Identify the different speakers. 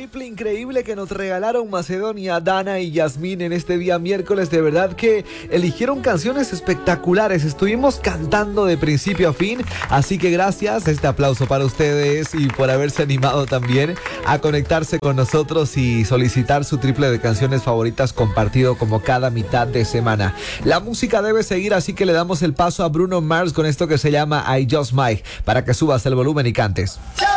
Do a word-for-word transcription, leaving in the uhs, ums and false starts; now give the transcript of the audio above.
Speaker 1: triple increíble que nos regalaron Macedonia, Dana y Yasmín en este día miércoles. De verdad que eligieron canciones espectaculares. Estuvimos cantando de principio a fin. Así que gracias. Este aplauso para ustedes y por haberse animado también a conectarse con nosotros y solicitar su triple de canciones favoritas compartido como cada mitad de semana. La música debe seguir, así que le damos el paso a Bruno Mars con esto que se llama I Just Might para que subas el volumen y cantes.